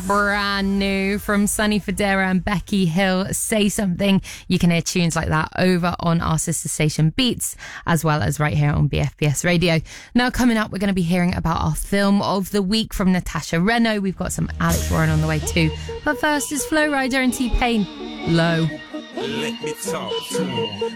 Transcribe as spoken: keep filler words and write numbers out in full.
brand new from Sonny Fodera and Becky Hill, Say Something. You can hear tunes like that over on our sister station Beats, as well as right here on B F B S Radio. Now coming up, we're going to be hearing about our film of the week from Natasha Reno. We've got some Alex Warren on the way too. But first is Flo Rida and T-Pain, Low. Let me talk to him.